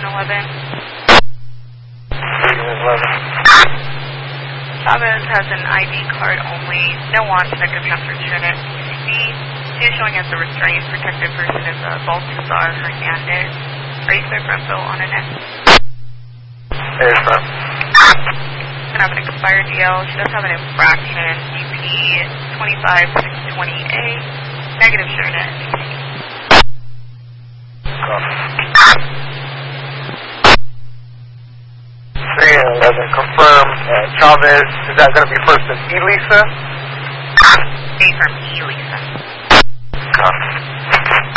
11. 11. Chavez has an ID card only. No wants negative transfer unit. She is showing as a restrained protected person is Baltazar Hernandez. Are you clear for info on a net? Yes, ma'am. Going to have an expired DL. She does have an infraction. DP 25620A. Negative sure net. 3 and 11, confirm. Chavez, is that going to be first in Elisa? A from Elisa. Copy.